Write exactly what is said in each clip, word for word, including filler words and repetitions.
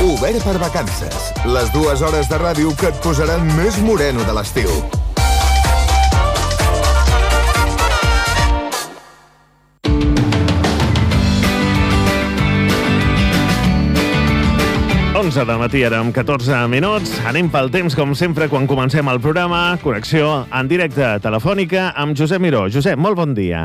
Obert per vacances. Les dues hores de ràdio que et posaran més moreno de l'estiu. onze del matí, ara amb catorze minuts. Anem pel temps, com sempre, quan comencem el programa. Connexió en directe telefònica amb Josep Miró. Josep, molt bon dia.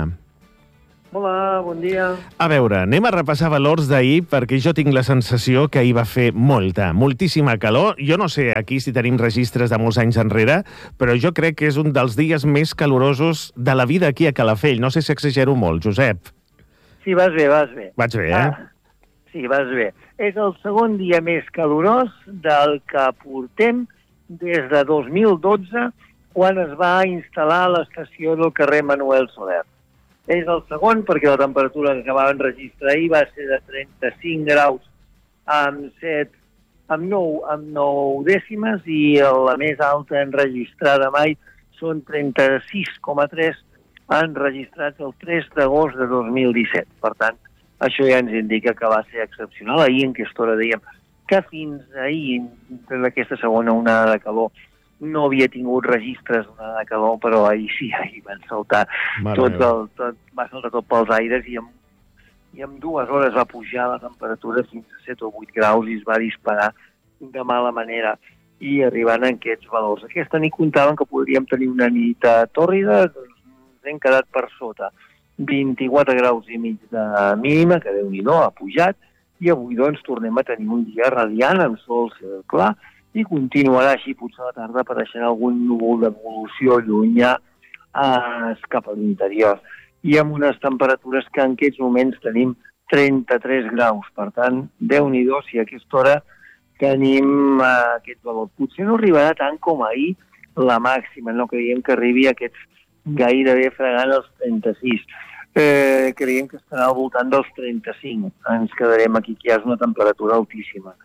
Hola, bon dia. A veure, anem a repassar valors d'ahir, perquè jo tinc la sensació que ahir va fer molta, moltíssima calor. Jo no sé aquí si tenim registres de molts anys enrere, però jo crec que és un dels dies més calorosos de la vida aquí a Calafell. No sé si exagero molt, Josep. Sí, vas bé, vas bé. Vaig bé, eh? Ah, sí, vas bé. És el segon dia més calorós del que portem des de dos mil dotze, quan es va instal·lar l'estació del carrer Manuel Soler. És el segon perquè la temperatura que vam registrar ahir va ser de trenta-cinc graus amb set, amb nou, amb nou dècimes, i la més alta enregistrada mai són trenta-sis coma tres enregistrats el tres d'agost de dos mil disset. Per tant, això ja ens indica que va ser excepcional. Ahir, en aquesta hora, dèiem que fins ahir, en aquesta segona onada de calor, no havia tingut registres d'onada de calor, però ahir sí, ahir van saltar tot, el, tot, va saltar tot pels aires, i en, i en dues hores va pujar la temperatura fins a set o vuit graus i es va disparar de mala manera, i arribant a aquests valors. Aquesta nit comptaven que podríem tenir una nit tòrrida, doncs ens hem quedat per sota. vint-i-quatre graus i mig de mínima, que Déu-n'hi-do, ha pujat, i avui doncs tornem a tenir un dia radiant, amb sol clar, i continuarà així, potser a la tarda apareixent algun núvol d'evolució llunyà eh, cap a l'interior. I amb unes temperatures que en aquests moments tenim trenta-tres graus. Per tant, Déu-n'hi-do, si a aquesta hora tenim eh, aquest valor. Potser no arribarà tant com ahir la màxima, no creiem que arribi a aquests gairebé fregant els trenta-sis. Eh, creiem que estarà al voltant dels trenta-cinc. Ens quedarem aquí, que ja és una temperatura altíssima.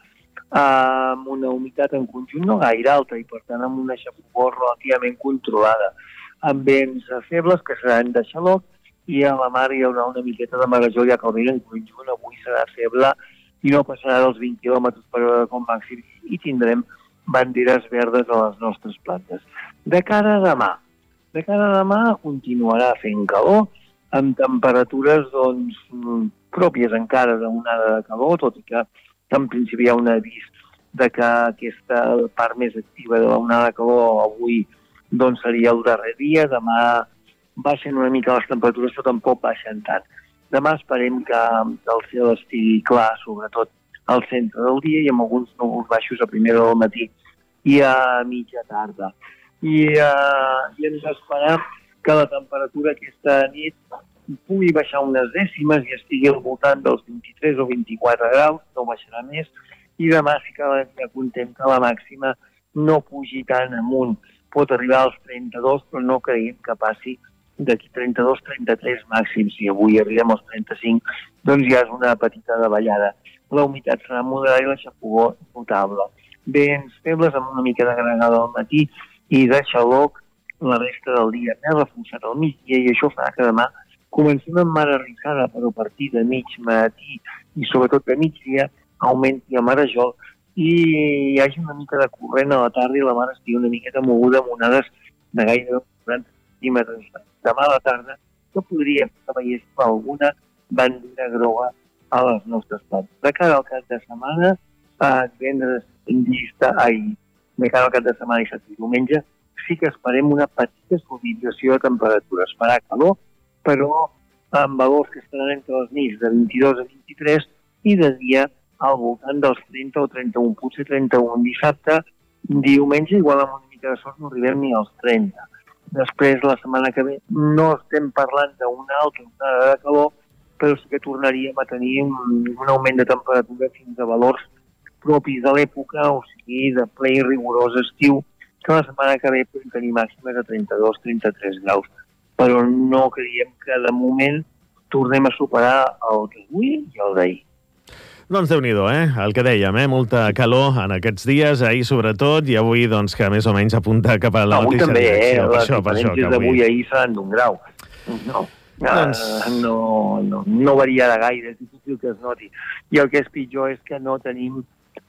Uh, amb una humitat en conjunt no gaire alta i, per tant, amb una xafogor relativament controlada. Amb vents febles que seran de xaloc, i a la mar hi haurà una miqueta de marejol, ja que el vent en conjunt avui serà feble i no passarà dels vint quilòmetres per hora com màxim, i tindrem banderes verdes a les nostres plantes. De cara a demà, De cara a demà continuarà fent calor, amb temperatures doncs, pròpies encara d'onada de calor, tot i que en principi hi ha un avís de que aquesta part més activa de l'onada de calor avui doncs, seria el darrer dia. Demà baixen una mica les temperatures, però tampoc baixen tant. Demà esperem que el cel estigui clar, sobretot al centre del dia, i amb alguns núvols baixos a primera del matí i a mitja tarda. I, uh, i ens esperem que la temperatura aquesta nit pugui baixar unes dècimes i estigui al voltant dels vint-i-tres o vint-i-quatre graus, no baixarà més, i demà sí que ja contem que la màxima no pugi tant amunt. Pot arribar als trenta-dos, però no creiem que passi d'aquí trenta-dos a trenta-tres màxims. Si avui arribem als trenta-cinc, doncs ja és una petita davallada. La humitat serà moderada i la xafogor notable. Vents febles amb una mica de granada al matí i de xaloc la resta del dia. Més reforçat al migdia, i això farà que demà comencem amb mar arrissada, però a partir de mig matí i sobretot de migdia augmenti el marejol i hi hagi una mica de corrent a la tarda i la mar estigui una miqueta moguda amb onades de gairebé quaranta centímetres. Demà a la tarda que podríem que veiéssim alguna bandera groga a les nostres plantes. De cara al cap de setmana, a divendres llista, ai, de cara al cap de setmana i dissabte i diumenge, sí que esperem una petita suavització de temperatures. Farà calor, però amb valors que estaran entre les nits de vint-i-dos a vint-i-tres i de dia al voltant dels trenta o trenta-un, potser trenta-un. Dissabte, diumenge, igual amb una mica de sort no arribem ni als trenta. Després, la setmana que ve, no estem parlant d'una alta onada de calor, però sí que tornaríem a tenir un, un augment de temperatura fins a valors propis de l'època, o sigui, de ple i rigorós estiu, que la setmana que ve podem tenir màximes de trenta-dos a trenta-tres graus. Però no creiem que de moment tornem a superar el d'avui i el d'ahir. Doncs Déu-n'hi-do, eh? El que dèiem, eh? Molta calor en aquests dies, ahir sobretot, i avui, doncs, que més o menys apunta cap a la avui mateixa també, direcció. eh? Les diferències d'avui i ahir seran d'un grau. No, doncs... uh, no, no, no variarà gaire, és difícil que es noti. I el que és pitjor és que no tenim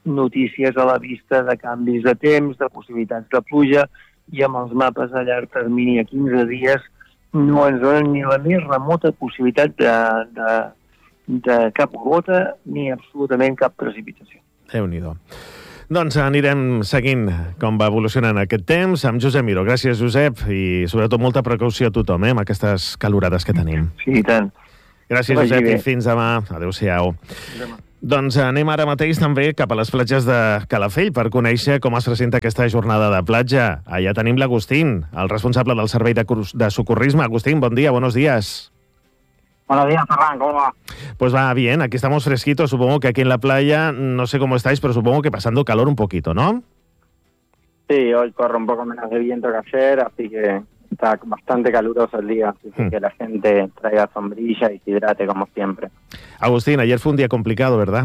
notícies a la vista de canvis de temps, de possibilitats de pluja, i amb els mapes a llarg termini a quinze dies no ens donen ni la més remota possibilitat de, de, de cap gota ni absolutament cap precipitació. Déu-n'hi-do. Doncs anirem seguint com va evolucionant aquest temps amb Josep Miró. Gràcies, Josep, i sobretot molta precaució a tothom, eh, amb aquestes calorades que tenim. Sí, i tant. Gràcies, Josep, i fins demà. Adéu-siau. Demà. Doncs anem ara mateix també cap a les platges de Calafell per conèixer com es presenta aquesta jornada de platja. Allà tenim l'Agustín, el responsable del servei de, de socorrisme. Agustín, bon dia, buenos días. Buenos días, Ferran, ¿cómo va? Pues va bien, aquí estamos fresquitos, supongo que aquí en la playa, no sé cómo estáis, pero supongo que pasando calor un poquito, ¿no? Sí, hoy corre un poco menos de viento que ayer, así que está bastante caluroso el día, así hmm. que la gente traiga sombrilla y se hidrate como siempre. Agustín, ayer fue un día complicado, ¿verdad?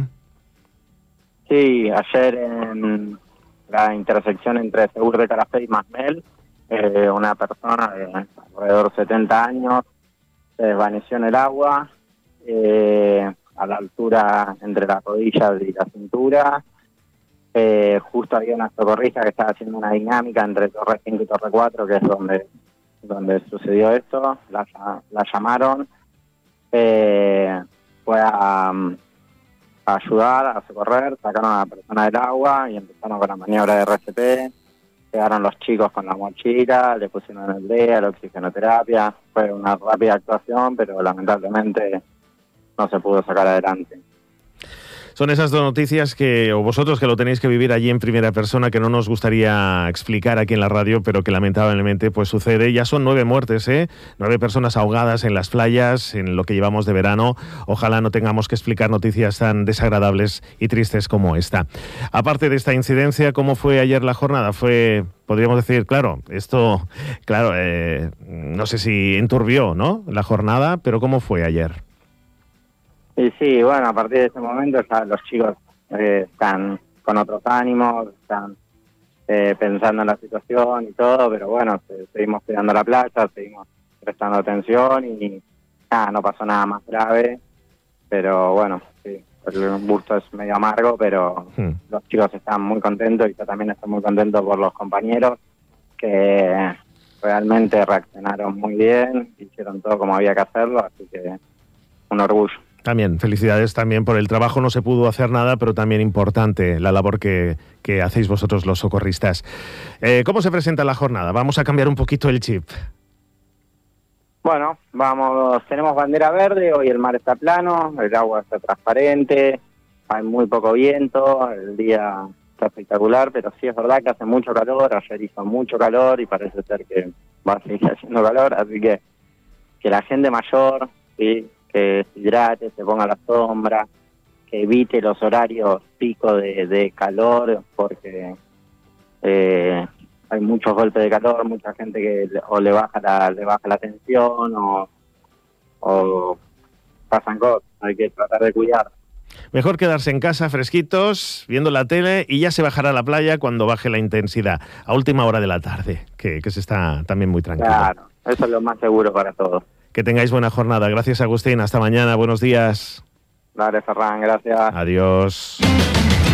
Sí, ayer en la intersección entre Segur de Calafell y Masmel, eh, una persona de alrededor de setenta años, se desvaneció en el agua, eh, a la altura entre las rodillas y la cintura. Eh, justo había una socorrista que estaba haciendo una dinámica entre Torre cinco y Torre cuatro, que es donde, donde sucedió esto. La, la llamaron, eh, fue a, a ayudar, a socorrer, sacaron a la persona del agua y empezaron con la maniobra de R C P. Llegaron los chicos con la mochila, le pusieron el D E A, la oxigenoterapia. Fue una rápida actuación, pero lamentablemente no se pudo sacar adelante. Son esas dos noticias que, o vosotros que lo tenéis que vivir allí en primera persona, que no nos gustaría explicar aquí en la radio, pero que lamentablemente pues sucede. Ya son nueve muertes, ¿eh? Nueve personas ahogadas en las playas en lo que llevamos de verano. Ojalá no tengamos que explicar noticias tan desagradables y tristes como esta. Aparte de esta incidencia, ¿cómo fue ayer la jornada? Fue, podríamos decir, claro, esto, claro, eh, no sé si enturbió, ¿no?, la jornada, pero ¿cómo fue ayer? Y sí, bueno, a partir de ese momento ya los chicos eh, están con otros ánimos, están eh, pensando en la situación y todo, pero bueno, se, seguimos cuidando la playa, seguimos prestando atención y nada, no pasó nada más grave, pero bueno, sí, el gusto es medio amargo, pero hmm. los chicos están muy contentos y yo también estoy muy contento por los compañeros que realmente reaccionaron muy bien, hicieron todo como había que hacerlo, así que un orgullo. También, felicidades también por el trabajo. No se pudo hacer nada, pero también importante la labor que, que hacéis vosotros los socorristas. Eh, ¿Cómo se presenta la jornada? Vamos a cambiar un poquito el chip. Bueno, vamos, tenemos bandera verde, hoy el mar está plano, el agua está transparente, hay muy poco viento, el día está espectacular, pero sí es verdad que hace mucho calor, ayer hizo mucho calor y parece ser que va a seguir haciendo calor, así que que la gente mayor, sí, que se hidrate, se ponga a la sombra, que evite los horarios pico de, de calor, porque eh, hay muchos golpes de calor, mucha gente que o le baja la, le baja la tensión o, o pasan cosas, hay que tratar de cuidar. Mejor quedarse en casa fresquitos, viendo la tele, y ya se bajará a la playa cuando baje la intensidad, a última hora de la tarde, que, que se está también muy tranquilo. Claro, eso es lo más seguro para todos. Que tengáis buena jornada. Gracias, Agustín. Hasta mañana. Buenos días. Dale, Ferran. Gracias. Adiós.